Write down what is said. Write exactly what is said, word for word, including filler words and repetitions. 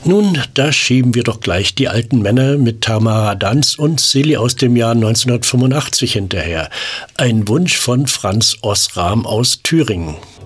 Nun, da schieben wir doch gleich die alten Männer mit Tamara Danz und Silly aus dem Jahr neunzehnhundertfünfundachtzig hinterher. Ein Wunsch von Franz Osram aus Thüringen.